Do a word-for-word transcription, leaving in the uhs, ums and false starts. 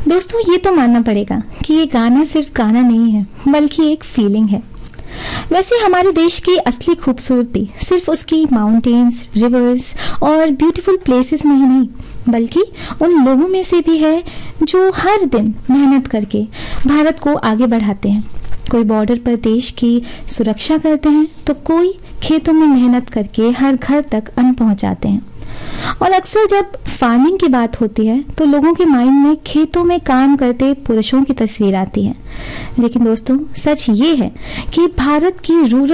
दोस्तों, ये तो मानना पड़ेगा कि ये गाना सिर्फ गाना नहीं है, बल्कि एक फीलिंग है। वैसे हमारे देश की असली खूबसूरती सिर्फ उसकी माउंटेन्स, रिवर्स और ब्यूटीफुल प्लेसेस में ही नहीं, बल्कि उन लोगों में से भी है जो हर दिन मेहनत करके भारत को आगे बढ़ाते हैं। कोई बॉर्डर पर देश की सुरक्षा करते हैं, तो कोई खेतों में मेहनत करके हर घर तक अन्न पहुंचाते हैं। और अक्सर जब फार्मिंग की बात होती है तो लोगों के माइंड में खेतों में काम करते पुरुषों की तस्वीर आती है। लेकिन दोस्तों, सच ये है कि भारत की रूरल